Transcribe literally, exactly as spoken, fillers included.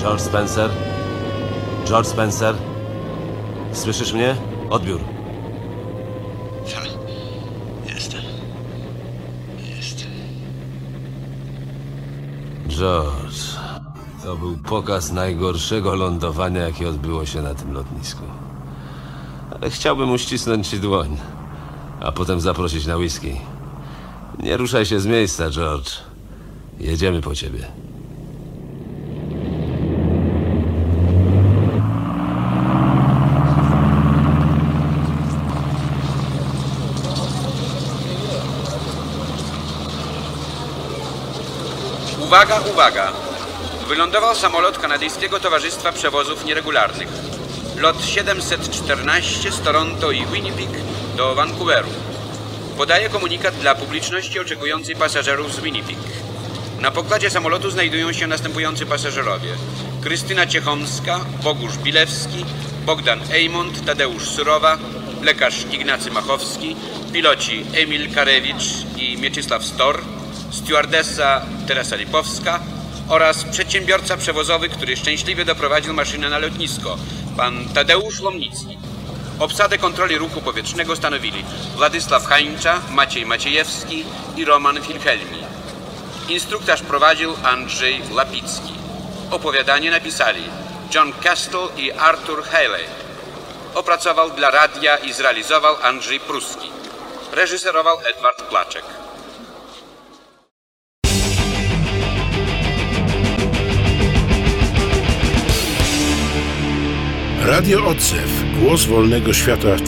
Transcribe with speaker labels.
Speaker 1: George Spencer? George Spencer? Słyszysz mnie? Odbiór.
Speaker 2: Tak. Jestem. Jestem.
Speaker 1: George, to był pokaz najgorszego lądowania, jakie odbyło się na tym lotnisku. Ale chciałbym uścisnąć ci dłoń, a potem zaprosić na whisky. Nie ruszaj się z miejsca, George. Jedziemy po ciebie.
Speaker 3: Uwaga, uwaga! Wylądował samolot Kanadyjskiego Towarzystwa Przewozów Nieregularnych. Lot siedemset czternaście z Toronto i Winnipeg do Vancouveru. Podaje komunikat dla publiczności oczekującej pasażerów z Winnipeg. Na pokładzie samolotu znajdują się następujący pasażerowie: Krystyna Ciechomska, Bogusz Bilewski, Bogdan Ejmont, Tadeusz Surowa, lekarz Ignacy Machowski, piloci Emil Karewicz i Mieczysław Stor, stewardessa Teresa Lipowska oraz przedsiębiorca przewozowy, który szczęśliwie doprowadził maszynę na lotnisko, pan Tadeusz Łomnicki. Obsadę kontroli ruchu powietrznego stanowili Władysław Hańcza, Maciej Maciejewski i Roman Wilhelmi. Instruktaż prowadził Andrzej Lapicki. Opowiadanie napisali John Castle i Arthur Haley. Opracował dla radia i zrealizował Andrzej Pruski. Reżyserował Edward Placzek.
Speaker 4: Radio Odzew. Głos wolnego świata